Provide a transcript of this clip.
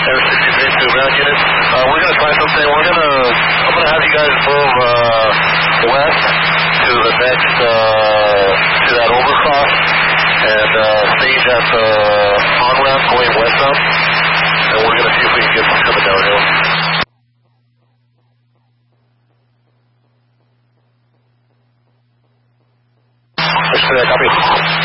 Air 63 to ground unit. We're going to try something. I'm going to have you guys move west to the next, to that overcross and stage at the on-ramp going westbound. And we're going to see if we can get some coming downhill. Copy.